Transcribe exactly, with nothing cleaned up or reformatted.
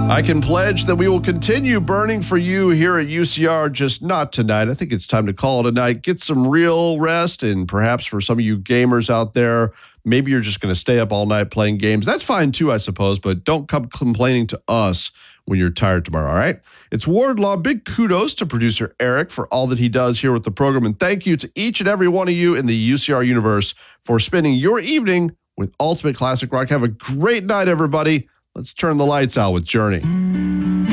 I can pledge that we will continue burning for you here at U C R, just not tonight. I think it's time to call it a night. Get some real rest, and perhaps for some of you gamers out there, maybe you're just going to stay up all night playing games. That's fine too, I suppose, but don't come complaining to us when you're tired tomorrow, all right? It's Wardlaw. Big kudos to producer Eric for all that he does here with the program, and thank you to each and every one of you in the U C R universe for spending your evening with Ultimate Classic Rock. Have a great night, everybody. Let's turn the lights out with Journey.